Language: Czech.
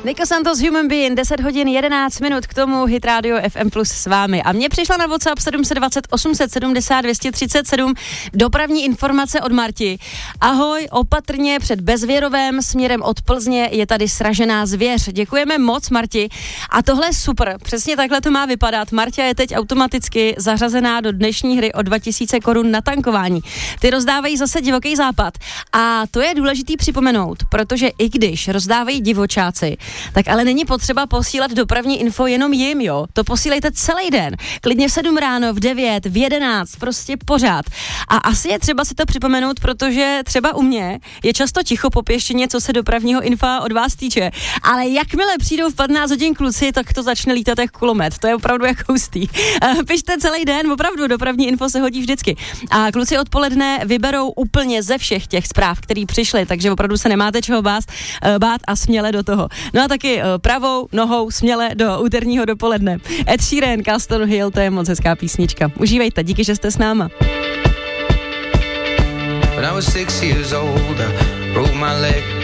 Nico Santos, Human Being, 10 hodin 11 minut, k tomu Hit Radio FM Plus s vámi. A mně přišla na WhatsApp 720 870 237 dopravní informace od Marti. Ahoj, opatrně před Bezvěrovém směrem od Plzně je tady sražená zvěř. Děkujeme moc, Marti. A tohle je super, přesně takhle to má vypadat. Marta je teď automaticky zařazená do dnešní hry o 2000 korun na tankování. Ty rozdávají zase Divoký západ. A to je důležitý připomenout, protože i když rozdávají divočáci, tak ale není potřeba posílat dopravní info jenom jim, jo. To posílejte celý den. Klidně v 7 ráno, v 9, v 11, prostě pořád. A asi je třeba si to připomenout, protože třeba u mě je často ticho po pěštině, co se dopravního infa od vás týče. Ale jakmile přijdou v 15 hodin kluci, tak to začne lítat jak kulomet. To je opravdu jako hustý. Pište celý den, opravdu dopravní info se hodí vždycky. A kluci odpoledne vyberou úplně ze všech těch zpráv, které přišly, takže opravdu se nemáte čeho bát a směle do toho. No a taky pravou nohou směle do úterního dopoledne. Ed Sheeran, Castle Hill, to je moc hezká písnička. Užívejte, díky, že jste s náma. When I was 6 years old, I broke my leg.